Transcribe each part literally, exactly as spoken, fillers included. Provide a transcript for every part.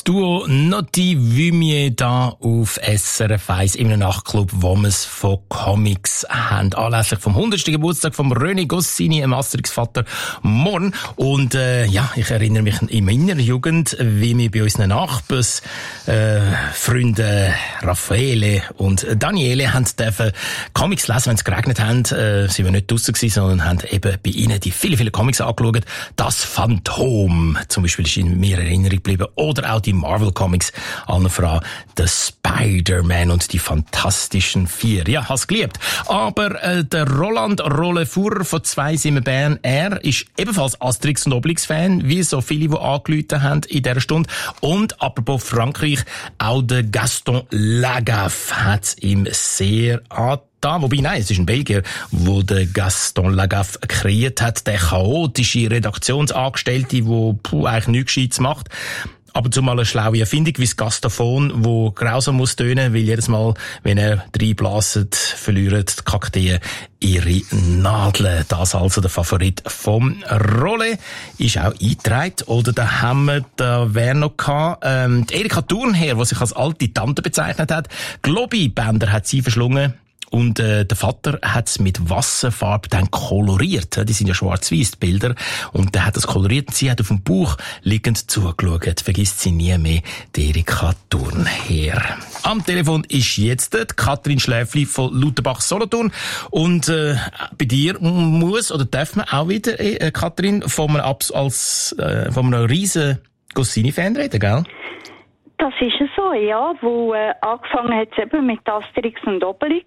Duo Notti Vumier da auf S R F eins im Nachtclub, wo wir es von Comics haben. Anlässlich vom hundertsten Geburtstag von René Goscinny, einem Asterix-Vater, morgen. Und äh, ja, ich erinnere mich in meiner Jugend, wie wir bei unseren Nachbars äh, Freunde Raffaele und Daniele haben dürfen Comics lesen, wenn es geregnet haben. Äh, sie waren nicht draussen gewesen, sondern haben eben bei ihnen die viele, viele Comics angeschaut. Das Phantom zum Beispiel ist in mir in Erinnerung geblieben. Oder auch die Marvel Comics, allen voran der Spider-Man und die Fantastischen Vier. Ja, hast geliebt. Aber äh, der Roland Rollefuhr von zwei Simmen Bern, er ist ebenfalls Asterix und Obelix-Fan, wie so viele, die angerufen haben in dieser Stunde. Und apropos Frankreich, auch der Gaston Lagaffe hat ihm sehr angetan. Da, wobei, nein, es ist ein Belgier, wo der Gaston Lagaffe kreiert hat, der chaotische Redaktionsangestellte, der puh, eigentlich nichts Gescheites macht. Aber zumal eine schlaue Erfindung wie das Gastaphon, wo grausam muss tönen, weil jedes Mal, wenn er reinblaset, verlieren die Kakteen ihre Nadeln. Das also der Favorit vom Rolle. Ist auch eingetragen. Oder da haben wir da wer noch gehabt, ähm, die Erika Thurnherr, die sich als alte Tante bezeichnet hat. Globi-Bänder hat sie verschlungen. Und äh, der Vater hat es mit Wasserfarbe dann koloriert. Die sind ja schwarz-weiß, die Bilder. Und der hat das koloriert und sie hat auf dem Bauch liegend zugeschaut. Vergisst sie nie mehr, die Erika Thurnherr. Am Telefon ist jetzt die Katrin Schläfli von Lauterbach-Solothurn. Und äh, bei dir muss oder darf man auch wieder, äh, Katrin, von einem, Abs- als, äh, von einem riesen Goscinny-Fan reden, gell? Das ist es so, ja, wo äh, angefangen hat es eben mit Asterix und Obelix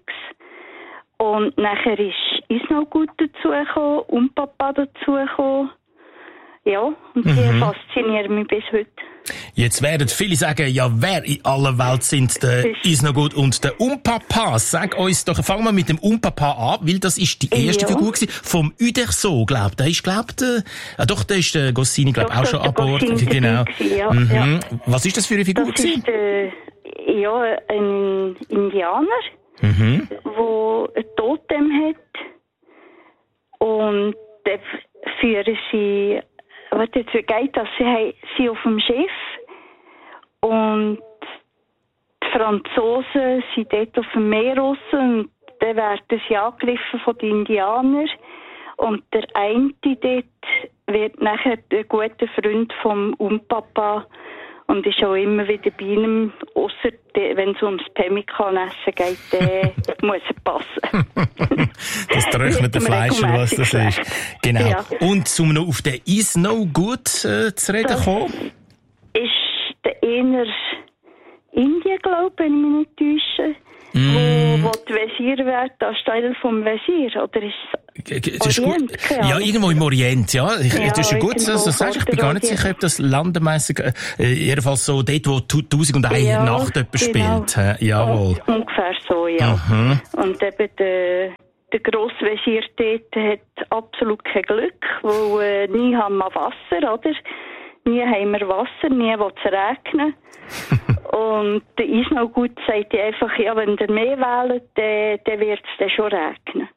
und nachher ist Isnogut dazugekommen und Papa dazugekommen. Ja, und die mhm. faszinieren mich bis heute. Jetzt werden viele sagen, ja, wer in aller Welt sind der Isnogut und der Umpapa? Sag uns doch, fangen wir mit dem Umpapa an, weil das ist die erste ja. Figur gewesen, vom Uderso, glaub. Der ist, glaub, der, ah, doch, der ist der Goscinny, glaub, doch, auch schon an Bord. Genau. Gewesen, ja. Mhm. Ja. Was ist das für eine Figur das gewesen? Ist der, ja, ein Indianer, mhm. wo ein Totem hat und der führen sie. Warte, jetzt geht das. Sie sind auf dem Schiff und die Franzosen sind dort auf dem Meer raus und dann werden sie angegriffen von den Indianern und der eine dort wird nachher ein guter Freund vom Umpapa und ist auch immer wieder bei ihm, ausser wenn es ums Pemmikan-Essen geht, dann muss er passen. Das trocknete Fleisch, was das ist. Genau. Ja. Und um noch auf den Isnogut äh, zu reden das kommen? Ist der eher Indien, glaube ich, wenn ich mich nicht täusche. Mm. Wo, wo die Wesir wird, anstelle vom Wesir, oder ist es Orient? Ist ja, irgendwo im Orient, ja. Ich, ja das ist ja gut, dass du das sagst. Ich bin gar nicht sicher, ob das landemässig, äh, jedenfalls so dort, wo tausend und eine ja, Nacht jemand genau. spielt. Äh, jawohl. Und ungefähr so, ja. Mhm. Und eben der, der Grosswesir dort hat absolut kein Glück, weil äh, nie haben wir Wasser, oder? Nie haben wir Wasser, nie will es regnen. Und der Isnogut sagt einfach, ja, wenn der mehr wählt, dann, dann wird es dann schon regnen.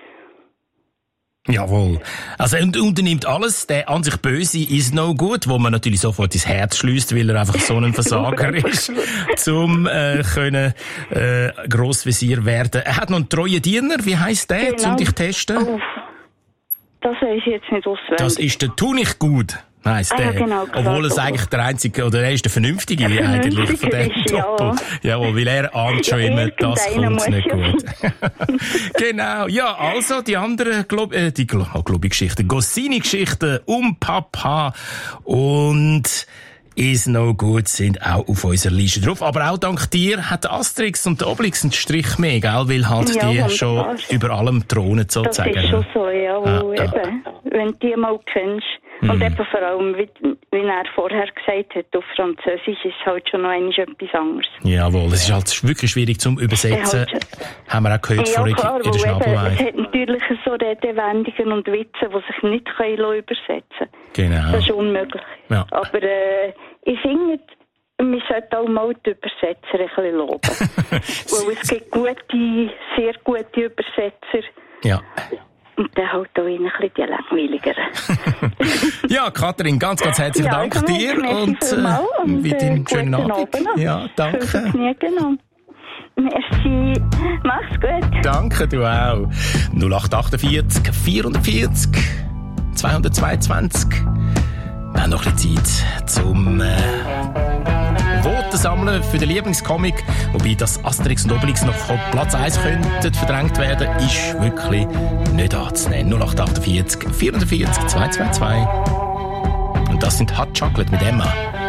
Jawohl. Also, und unternimmt alles, der an sich böse Isnogut, wo man natürlich sofort ins Herz schließt, weil er einfach so ein Versager ist, zum, äh, können, äh, Grossvisier werden. Er hat noch einen treuen Diener, wie heisst der, genau. um dich zu testen? Oh, das weiß ich jetzt nicht auswendig. Das ist der Tunichgut. Heisst ah, der. Ja, genau, obwohl es eigentlich der einzige, oder er ist der Vernünftige der eigentlich von dem Doppel. Ja. Jawohl, weil er ahnt schon immer, das kommt nicht gut. Genau. Ja, also die anderen, Glo- äh, die Glo- oh, Globi-Geschichten, Goscinny-Geschichten um Papa und Is No Good sind auch auf unserer Liste drauf. Aber auch dank dir hat Asterix und der Obelix einen Strich mehr, gell? Weil halt ja, die schon klar. über allem thronen, sozusagen. Das ist schon so, ja. Wo ja, eben, ja. Wenn du die mal kennst. Und mm. eben vor allem, wie, wie er vorher gesagt hat, auf Französisch ist halt schon noch einmal etwas anderes. Jawohl, es ist halt wirklich schwierig zum Übersetzen. Halt, haben wir auch gehört ja, vorhin klar, in der Schnabelweide. Es hat natürlich so Redewendungen und Witze, die sich nicht übersetzen können. Genau. Das ist unmöglich. Ja. Aber äh, ich finde, wir sollten auch mal die Übersetzer ein bisschen loben. Weil es gibt gute, sehr gute Übersetzer. Ja. Und dann halt auch ein bisschen die langweiligeren. Ja, Katrin, ganz, ganz herzlichen ja, Dank dir und, äh, und mit dem schönen Abend. Abend noch. Ja, danke. Genau. Merci. Mach's gut. Danke, du auch. null acht achtundvierzig vierundvierzig zweihundertzweiundzwanzig. Wir haben noch ein bisschen Zeit zum äh, Voten sammeln für den Lieblingscomic. Wobei das Asterix und Obelix noch auf Platz eins könnten verdrängt werden, ist wirklich nicht anzunehmen. null acht achtundvierzig vierundvierzig zweihundertzweiundzwanzig. Und das sind Hot Chocolate mit Emma.